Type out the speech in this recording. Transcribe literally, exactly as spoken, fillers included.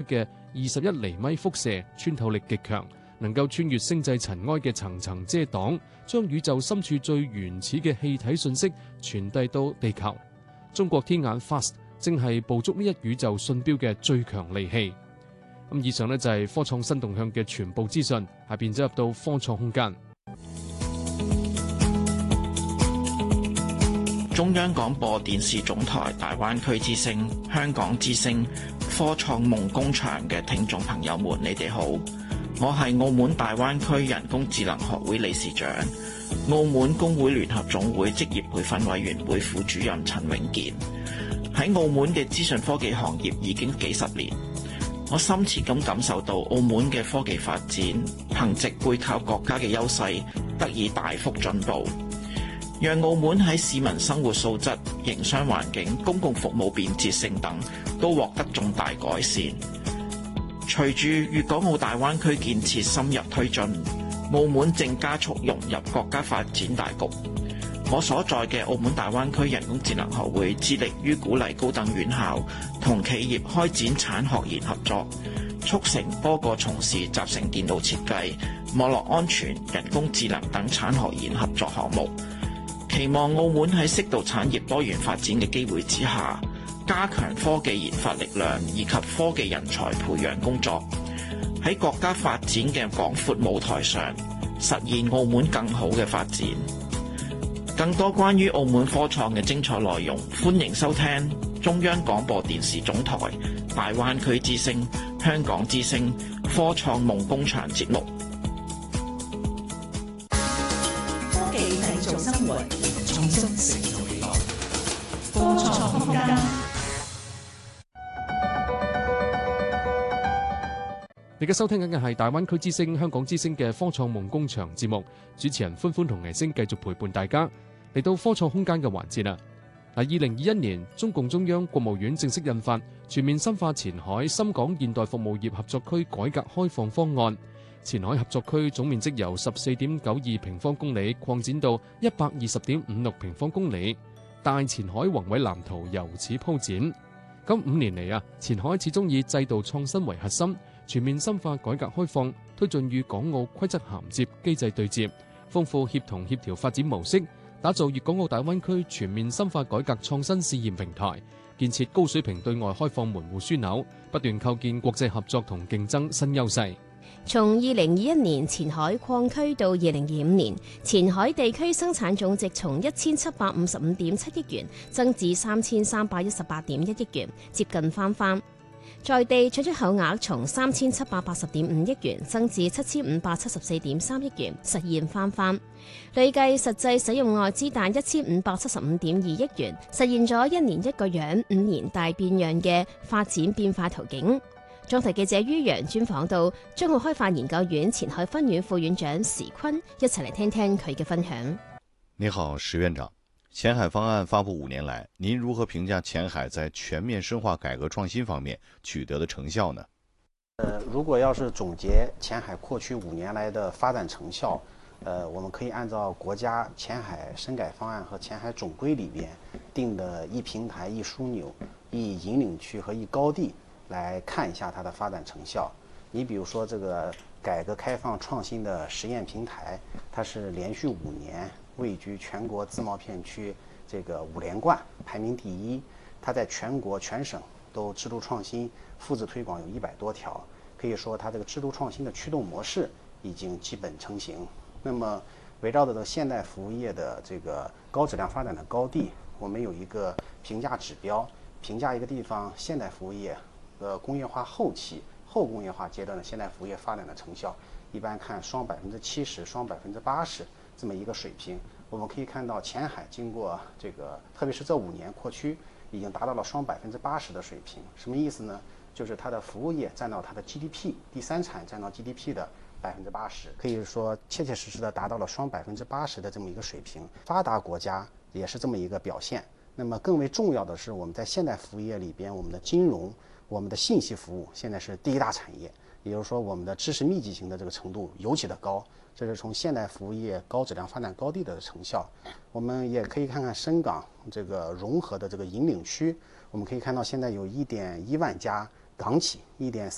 嘅二十一厘米輻射，穿透力極強，能夠穿越星際塵埃嘅層層遮擋，將宇宙深處最原始嘅氣體信息傳遞到地球。中國天眼 FAST 正係捕捉呢一宇宙信標嘅最強利器。咁以上呢，就係科創新動向嘅全部資訊，下邊走入到科創空間。 中央廣播電視總台大灣區之聲、香港之聲、科創夢工場嘅聽眾朋友們，你哋好，我係澳門大灣區人工智能學會理事長、澳門工會聯合總會職業培訓委員會副主任陳永健。喺澳門嘅資訊科技行業已經幾十年，我深切咁感受到澳門嘅科技發展，憑藉背靠國家嘅優勢，得以大幅進步。讓澳門喺市民生活素質、營商環境、公共服務便捷性等都獲得重大改善。隨住粵港澳大灣區建設深入推進，澳門正加速融入國家發展大局。我所在嘅澳門大灣區人工智能學會致力於鼓勵高等院校同企業開展產學研合作，促成多個從事集成電腦設計、網絡安全、人工智能等產學研合作項目。期望澳門喺適度產業多元發展嘅機會之下，加強科技研發力量以及科技人才培養工作，喺國家發展嘅廣闊舞台上，實現澳門更好嘅發展。更多關於澳門科創嘅精彩內容，歡迎收聽中央廣播電視總台大灣區之聲、香港之聲科創夢工場節目。 科技製造生活，創新成就未來。科創空間。 你而家收聽緊嘅係大灣區之聲、香港之聲嘅科創夢工場節目，主持人歡歡同倪星繼續陪伴大家嚟到科創空間嘅環節啦。嗱，二零二一年，中共中央、國務院正式印發《全面深化前海深港現代服務業合作區改革開放方案》。前海合作區總面積由十四點九二平方公里擴展到一百二十點五六平方公里，大前海宏偉藍圖由此鋪展。咁五年嚟啊，前海始終以制度創新為核心，全面深化改革開放，推進與港澳規則銜接、機制對接，豐富協同協調發展模式，打造粵港澳大灣區全面深化改革創新試驗平台，建設高水平對外開放門戶樞紐，不斷構建國際合作同競爭新優勢。 從二零二一年前海擴區到二零二五年，前海地區生產總值從一千七百五十五點七億元增至三千三百一十八點一億元，接近翻番。在地進出口額從三千七百八十點五億元增至七千五百七十四點三億元，實現翻番。累計實際使用外資達一千五百七十五點二億元，實現咗一年一個樣、五年大變樣嘅發展變化途徑。專題記者于洋專訪到中澳開發研究院前海分院副院長時坤，一齊嚟聽聽佢嘅分享。 你好，石院長。前海方案發布五年來，您如何評價前海在全面深化改革創新方面取得的成效呢？ 呃，如果要是總結前海擴區五年來的發展成效，呃，我們可以按照國家前海深改方案和前海總規裏邊定的一平台、一樞紐、一引領區和一高地來看一下它的發展成效。你比如說這個改革開放創新的實驗平台，它是連續五年位居全國自貿片區這個五連冠，排名第一。它在全國全省都制度創新複製推廣有一百多條，可以說它這個制度創新的驅動模式已經基本成型。那麼圍繞着這個現代服務業的這個高質量發展的高地，我們有一個評價指標，評價一個地方現代服務業呃工業化後期、後工業化階段的現代服務業發展的成效，一般看雙百分之七十、雙百分之八十這麼一個水平。我們可以看到前海經過這個，特別是這五年擴區，已經達到了雙百分之八十的水平。什麼意思呢？就是它的服務業佔到它的 G D P， 第三產佔到 G D P 的百分之八十，可以說切切實實的達到了雙百分之八十的這麼一個水平。發達國家也是這麼一個表現。那麼更為重要的是，我們在現代服務業裏邊，我們的金融、我們的信息服務現在是第一大產業，也就是說我們的知識密集型的這個程度尤其的高，這是從現代服務業高質量發展高地的成效。我們也可以看看深港這個融合的這個引領區，我們可以看到現在有一點一萬家港企，一點